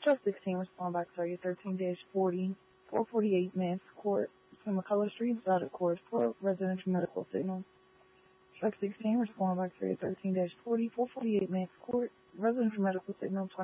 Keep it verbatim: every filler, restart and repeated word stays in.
Truck sixteen, respond back to you, thirteen forty, four forty-eight Mance Court, McCullough Street, Zadok Court, for residential medical signal. Truck sixteen, respond back to you, thirteen forty, four forty-eight Mance Court, residential medical signal,